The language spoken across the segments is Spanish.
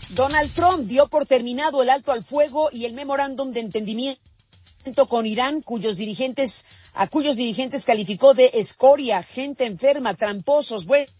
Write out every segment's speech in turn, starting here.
Donald Trump dio por terminado el alto al fuego y el memorándum de entendimiento con Irán, cuyos dirigentes calificó de escoria, gente enferma, tramposos. Bueno,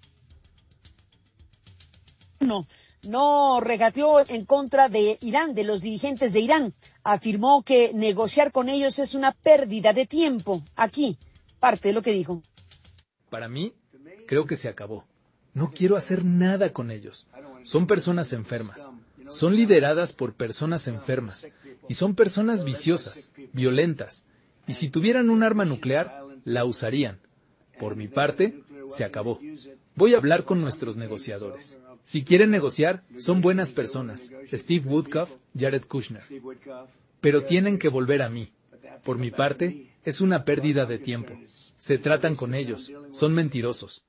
no regateó en contra de Irán, de los dirigentes de Irán. Afirmó que negociar con ellos es una pérdida de tiempo. Aquí, parte de lo que dijo. Para mí, creo que se acabó. No quiero hacer nada con ellos. Son personas enfermas. Son lideradas por personas enfermas. Y son personas viciosas, violentas. Y si tuvieran un arma nuclear, la usarían. Por mi parte, se acabó. Voy a hablar con nuestros negociadores. Si quieren negociar, son buenas personas. Steve Woodcock, Jared Kushner. Pero tienen que volver a mí. Por mi parte, es una pérdida de tiempo. Se tratan con ellos. Son mentirosos.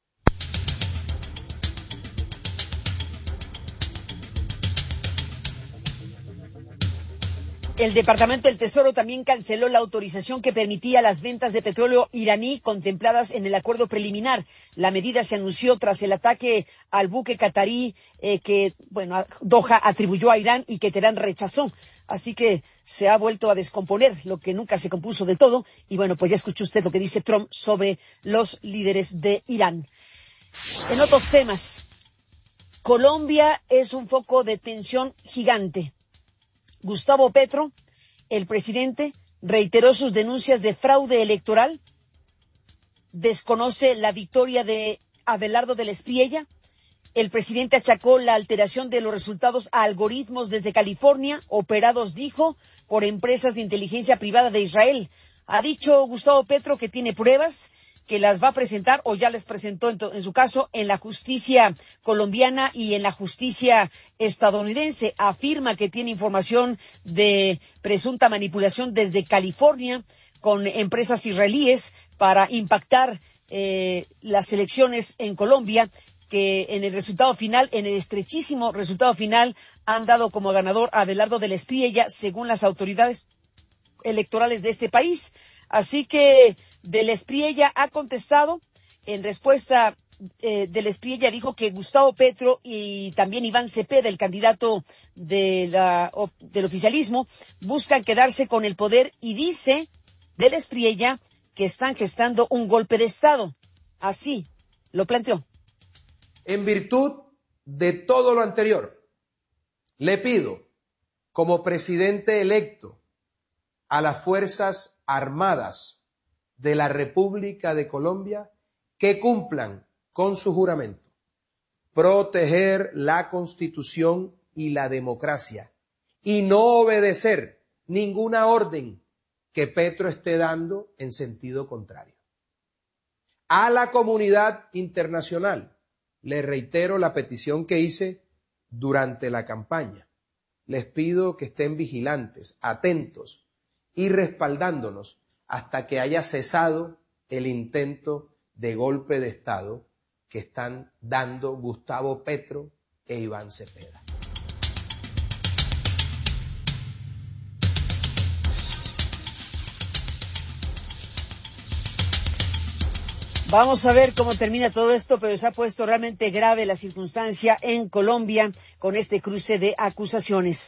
El Departamento del Tesoro también canceló la autorización que permitía las ventas de petróleo iraní contempladas en el acuerdo preliminar. La medida se anunció tras el ataque al buque catarí que Doha atribuyó a Irán y que Teherán rechazó. Así que se ha vuelto a descomponer lo que nunca se compuso de todo. Y bueno, pues ya escuchó usted lo que dice Trump sobre los líderes de Irán. En otros temas, Colombia es un foco de tensión gigante. Gustavo Petro, el presidente, reiteró sus denuncias de fraude electoral, desconoce la victoria de Abelardo del Espriella. El presidente achacó la alteración de los resultados a algoritmos desde California, operados, dijo, por empresas de inteligencia privada de Israel. Ha dicho Gustavo Petro que tiene pruebas, que las va a presentar o ya les presentó en su caso en la justicia colombiana y en la justicia estadounidense. Afirma que tiene información de presunta manipulación desde California con empresas israelíes para impactar las elecciones en Colombia, que en el resultado final, en el estrechísimo resultado final, han dado como ganador a Abelardo del Espriella, según las autoridades electorales de este país. Así que del Espriella ha contestado. En respuesta, del Espriella dijo que Gustavo Petro y también Iván Cepeda, el candidato del oficialismo, buscan quedarse con el poder y dice del Espriella que están gestando un golpe de Estado. Así lo planteó. En virtud de todo lo anterior, le pido, como presidente electo, a las Fuerzas Armadas de la República de Colombia que cumplan con su juramento, proteger la Constitución y la democracia y no obedecer ninguna orden que Petro esté dando en sentido contrario. A la comunidad internacional le reitero la petición que hice durante la campaña. Les pido que estén vigilantes, atentos y respaldándonos hasta que haya cesado el intento de golpe de Estado que están dando Gustavo Petro e Iván Cepeda. Vamos a ver cómo termina todo esto, pero se ha puesto realmente grave la circunstancia en Colombia con este cruce de acusaciones.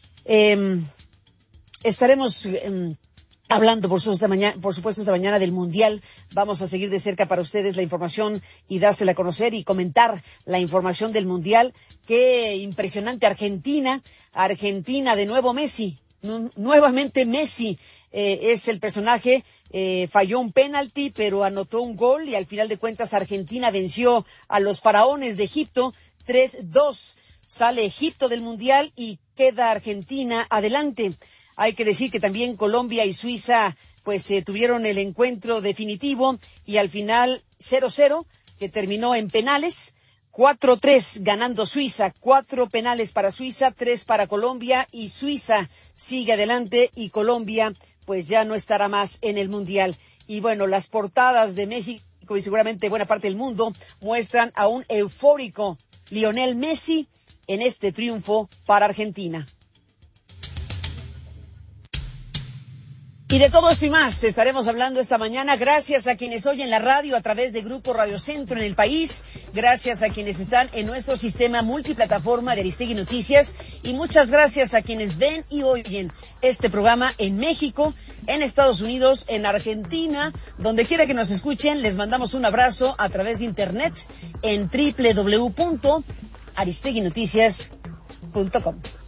Estaremos hablando, por supuesto, esta mañana del Mundial. Vamos a seguir de cerca para ustedes la información y dársela a conocer y comentar la información del Mundial. Qué impresionante Argentina de nuevo Messi. Nuevamente Messi es el personaje, falló un penalti, pero anotó un gol y al final de cuentas Argentina venció a los faraones de Egipto 3-2. Sale Egipto del Mundial y queda Argentina adelante. Hay que decir que también Colombia y Suiza tuvieron el encuentro definitivo y al final 0-0, que terminó en penales. 4-3 ganando Suiza, 4 penales para Suiza, 3 para Colombia y Suiza sigue adelante y Colombia pues ya no estará más en el Mundial. Y bueno, las portadas de México y seguramente buena parte del mundo muestran a un eufórico Lionel Messi en este triunfo para Argentina. Y de todo esto y más estaremos hablando esta mañana. Gracias a quienes oyen la radio a través de Grupo Radio Centro en el país. Gracias a quienes están en nuestro sistema multiplataforma de Aristegui Noticias. Y muchas gracias a quienes ven y oyen este programa en México, en Estados Unidos, en Argentina, donde quiera que nos escuchen. Les mandamos un abrazo a través de internet en www.aristeguinoticias.com.